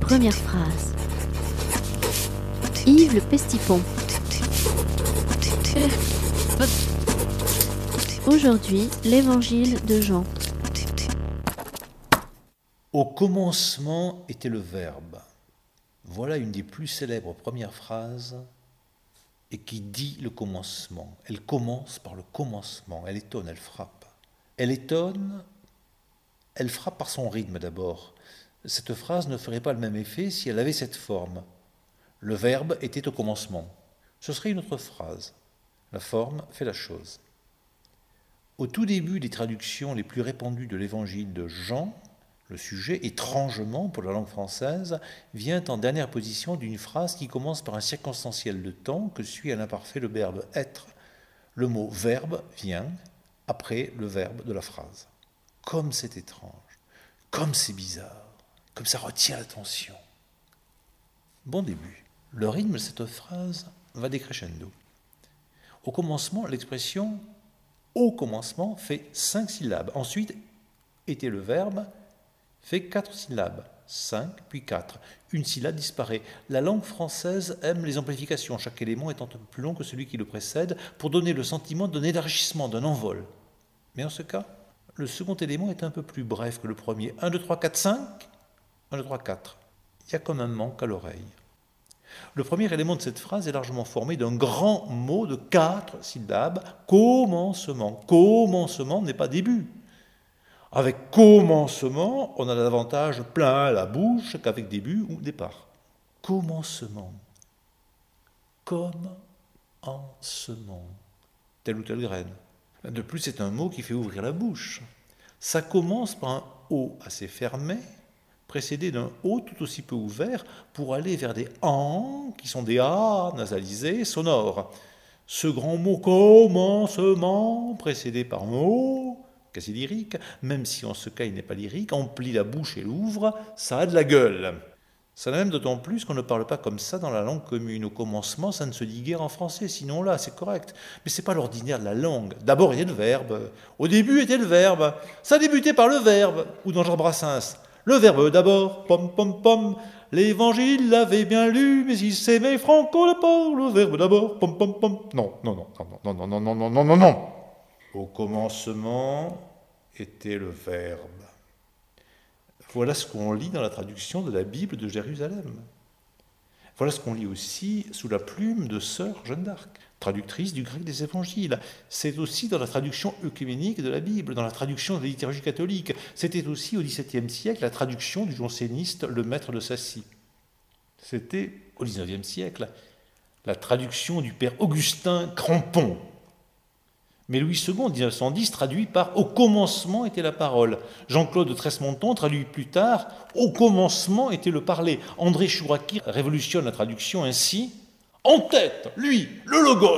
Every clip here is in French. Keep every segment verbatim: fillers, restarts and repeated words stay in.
Première phrase. Yves le Pestipon. Aujourd'hui, l'évangile de Jean. Au commencement était le Verbe. Voilà une des plus célèbres premières phrases et qui dit le commencement. Elle commence par le commencement. Elle étonne, elle frappe. Elle étonne, elle frappe par son rythme d'abord. Cette phrase ne ferait pas le même effet si elle avait cette forme. Le Verbe était au commencement. Ce serait une autre phrase. La forme fait la chose. Au tout début des traductions les plus répandues de l'évangile de Jean, le sujet, étrangement pour la langue française, vient en dernière position d'une phrase qui commence par un circonstanciel de temps que suit à l'imparfait le verbe être. Le mot verbe vient après le verbe de la phrase. Comme c'est étrange, comme c'est bizarre, comme ça retient l'attention. Bon début. Le rythme de cette phrase va décrescendo. Au commencement, l'expression « au commencement » fait cinq syllabes. Ensuite, était le verbe fait quatre syllabes, cinq puis quatre. Une syllabe disparaît. La langue française aime les amplifications, chaque élément étant un peu plus long que celui qui le précède, pour donner le sentiment d'un élargissement, d'un envol. Mais en ce cas, le second élément est un peu plus bref que le premier. un, deux, trois, quatre, cinq. un, deux, trois, quatre. Il y a comme un manque à l'oreille. Le premier élément de cette phrase est largement formé d'un grand mot de quatre syllabes, commencement. Commencement n'est pas début. Avec commencement, on a davantage plein la bouche qu'avec début ou départ. Commencement. Comme en semant. Telle ou telle graine. De plus, c'est un mot qui fait ouvrir la bouche. Ça commence par un O assez fermé, précédé d'un O tout aussi peu ouvert, pour aller vers des AN, qui sont des A nasalisés, sonores. Ce grand mot commencement, précédé par un O, quasi lyrique, même si en ce cas il n'est pas lyrique, emplit la bouche et l'ouvre, ça a de la gueule. Ça n'a même d'autant plus qu'on ne parle pas comme ça dans la langue commune. Au commencement, ça ne se dit guère en français, sinon là, c'est correct. Mais c'est pas l'ordinaire de la langue. D'abord, il y a le verbe. Au début était le verbe. Ça débutait par le verbe. Ou dans Jean Brassens. Le verbe d'abord, pom pom pom. L'évangile l'avait bien lu, mais il s'aimait franco le port. Le verbe d'abord, pom pom pom. Non, non, non, non, non, non, non, non, non, non, non. Au commencement était le verbe. Voilà ce qu'on lit dans la traduction de la Bible de Jérusalem. Voilà ce qu'on lit aussi sous la plume de sœur Jeanne d'Arc, traductrice du grec des évangiles. C'est aussi dans la traduction œcuménique de la Bible, dans la traduction de la liturgie catholique. C'était aussi au dix-septième siècle la traduction du janséniste Le Maître de Sacy. C'était au dix-neuvième siècle la traduction du père Augustin Crampon. Mais Louis second, en dix-neuf cent dix, traduit par « Au commencement était la parole ». Jean-Claude de Tresmonton traduit plus tard « Au commencement était le parler ». André Chouraki révolutionne la traduction ainsi « En tête, lui, le logos ».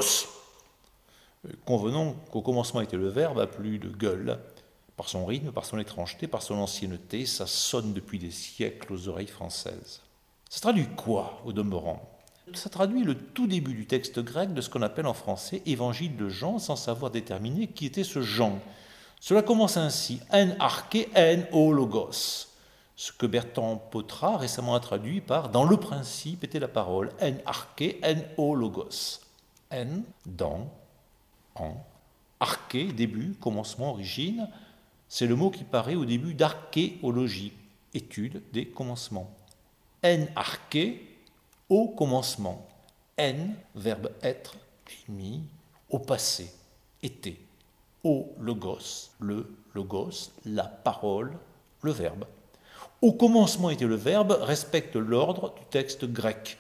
Convenons qu'au commencement était le verbe, a plus de gueule. Par son rythme, par son étrangeté, par son ancienneté, ça sonne depuis des siècles aux oreilles françaises. Ça traduit quoi, au demeurant ? Ça traduit le tout début du texte grec de ce qu'on appelle en français « Évangile de Jean » sans savoir déterminer qui était ce Jean. Cela commence ainsi « En arché en o logos », ce que Bertrand Pottrat récemment a traduit par « Dans le principe était la parole »« En arché en o logos ». En, dans, en, arché, début, commencement, origine, c'est le mot qui paraît au début d'archéologie, étude des commencements. En arché, au commencement, en, verbe être, mis, au passé, était, au logos, le logos, la parole, le verbe. Au commencement était le verbe, respecte l'ordre du texte grec.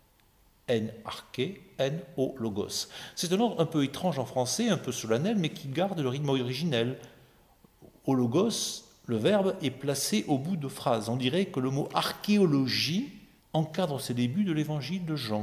En arché, en o logos. C'est un ordre un peu étrange en français, un peu solennel, mais qui garde le rythme originel. Au logos, le verbe est placé au bout de phrases. On dirait que le mot archéologie encadre ces débuts de l'évangile de Jean.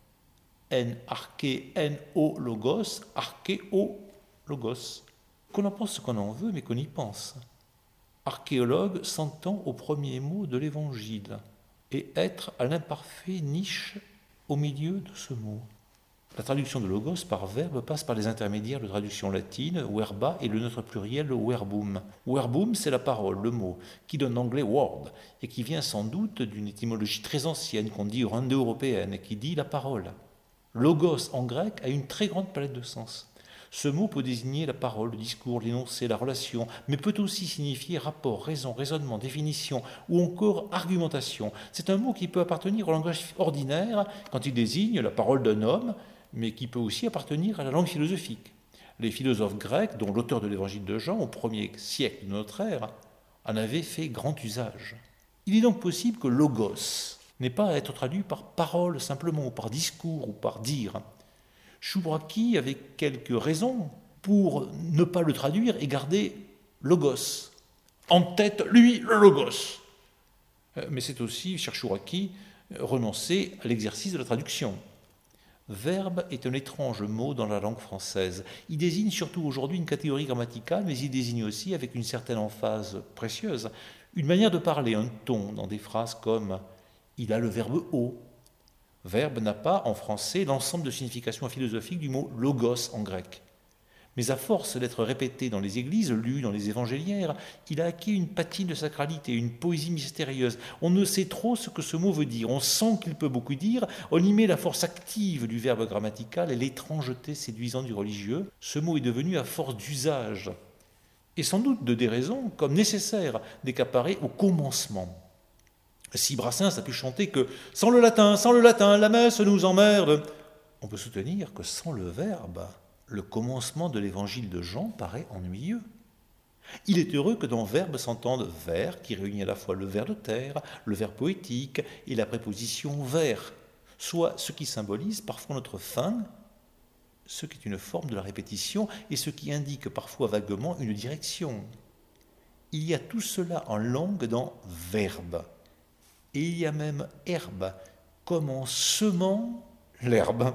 En arché, en o logos, archéo logos. Qu'on en pense ce qu'on en veut, mais qu'on y pense. Archéologue s'entend au premier mot de l'évangile et être à l'imparfait niche au milieu de ce mot. La traduction de logos par verbe passe par les intermédiaires de traduction latine, verba, et le neutre pluriel, verbum. Verbum, c'est la parole, le mot, qui donne l'anglais word, et qui vient sans doute d'une étymologie très ancienne qu'on dit indo-européenne, qui dit la parole. Logos en grec a une très grande palette de sens. Ce mot peut désigner la parole, le discours, l'énoncé, la relation, mais peut aussi signifier rapport, raison, raisonnement, définition ou encore argumentation. C'est un mot qui peut appartenir au langage ordinaire quand il désigne la parole d'un homme, mais qui peut aussi appartenir à la langue philosophique. Les philosophes grecs, dont l'auteur de l'évangile de Jean, au premier siècle de notre ère, en avaient fait grand usage. Il est donc possible que logos n'ait pas à être traduit par parole simplement, ou par discours, ou par dire. Chouraki avait quelques raisons pour ne pas le traduire et garder logos. En tête, lui, le logos. Mais c'est aussi, cher Chouraki, renoncer à l'exercice de la traduction. Verbe est un étrange mot dans la langue française. Il désigne surtout aujourd'hui une catégorie grammaticale, mais il désigne aussi, avec une certaine emphase précieuse, une manière de parler, un ton, dans des phrases comme « il a le verbe haut ». Verbe n'a pas, en français, l'ensemble de significations philosophiques du mot logos en grec. Mais à force d'être répété dans les églises, lu dans les évangéliaires, il a acquis une patine de sacralité, une poésie mystérieuse. On ne sait trop ce que ce mot veut dire. On sent qu'il peut beaucoup dire. On y met la force active du verbe grammatical et l'étrangeté séduisante du religieux. Ce mot est devenu, à force d'usage, et sans doute de déraison, comme nécessaire d'accaparer au commencement. Si Brassens a pu chanter que « sans le latin, sans le latin, la messe nous emmerde », on peut soutenir que sans le verbe, le commencement de l'évangile de Jean paraît ennuyeux. Il est heureux que dans verbe s'entende vers, qui réunit à la fois le vers de terre, le vers poétique et la préposition vers, soit ce qui symbolise parfois notre fin, ce qui est une forme de la répétition et ce qui indique parfois vaguement une direction. Il y a tout cela en langue dans verbe. Et il y a même herbe, comme en semant l'herbe.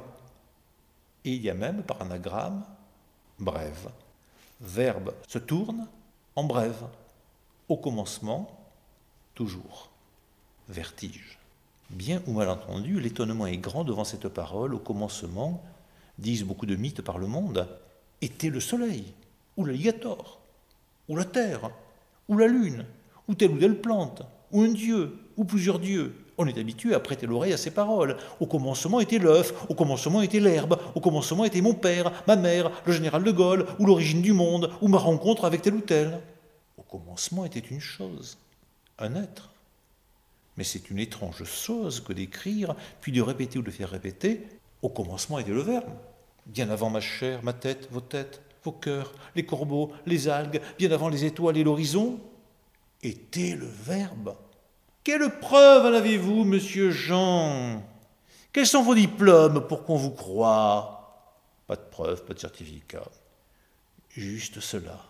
Et il y a même, par anagramme, brève. Verbe se tourne en brève. Au commencement, toujours. Vertige. Bien ou mal entendu, l'étonnement est grand devant cette parole. Au commencement, disent beaucoup de mythes par le monde, était le soleil, ou l'alligator, ou la terre, ou la lune, ou telle ou telle plante, ou un dieu, ou plusieurs dieux. On est habitué à prêter l'oreille à ces paroles. Au commencement était l'œuf, au commencement était l'herbe, au commencement était mon père, ma mère, le général de Gaulle, ou l'origine du monde, ou ma rencontre avec tel ou tel. Au commencement était une chose, un être. Mais c'est une étrange chose que d'écrire, puis de répéter ou de faire répéter. Au commencement était le verbe. Bien avant ma chair, ma tête, vos têtes, vos cœurs, les corbeaux, les algues, bien avant les étoiles et l'horizon, était le verbe. Quelle preuve en avez-vous, monsieur Jean? Quels sont vos diplômes pour qu'on vous croie? Pas de preuve, pas de certificat. Juste cela.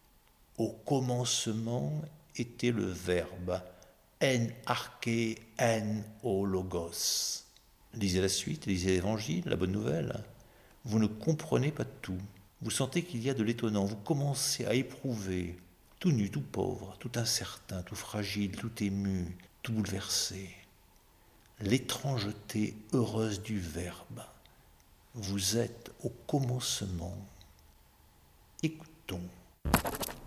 Au commencement était le verbe. En arché, en o logos. Lisez la suite, lisez l'Évangile, la bonne nouvelle. Vous ne comprenez pas tout. Vous sentez qu'il y a de l'étonnant. Vous commencez à éprouver, tout nu, tout pauvre, tout incertain, tout fragile, tout ému, tout bouleversé, l'étrangeté heureuse du verbe. Vous êtes au commencement. Écoutons.